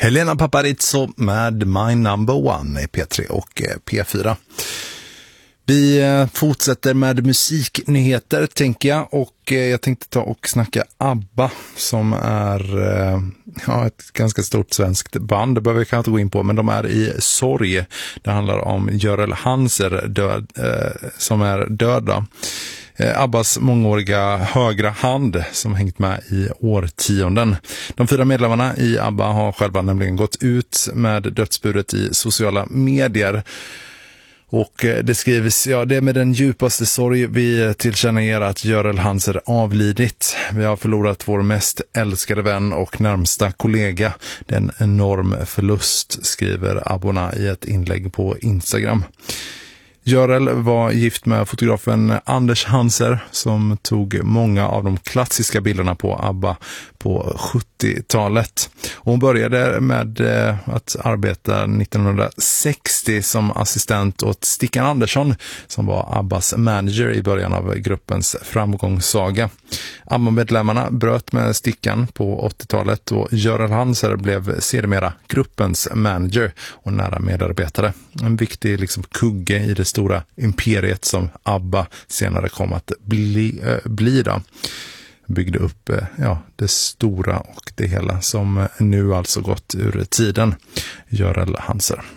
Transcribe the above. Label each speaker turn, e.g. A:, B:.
A: Helena Paparizou med My Number One i P3 och P4. Vi fortsätter med musiknyheter tänker jag, och jag tänkte ta och snacka ABBA som är ett ganska stort svenskt band. Det behöver vi kanske inte gå in på, men de är i sorg. Det handlar om Görel Hanser som är döda. Abbas mångåriga högra hand som hängt med i årtionden. De 4 medlemmarna i ABBA har själva nämligen gått ut med dödsbudet i sociala medier. Och det skrivs, det är med den djupaste sorg vi tillkänner att Görel Hanser avlidit. Vi har förlorat vår mest älskade vän och närmsta kollega. Det är en enorm förlust, skriver abborna i ett inlägg på Instagram. Görel var gift med fotografen Anders Hanser som tog många av de klassiska bilderna på ABBA på 70-talet. Hon började med att arbeta 1960 som assistent åt Stickan Andersson som var ABBAs manager i början av gruppens framgångssaga. ABBA-medlemmarna bröt med Stickan på 80-talet och Görel Hanser blev sedermera gruppens manager och nära medarbetare. En viktig kugge i det stora imperiet som ABBA senare kom att bli då. Byggde upp det stora och det hela som nu alltså gått ur tiden. Görel Hanser.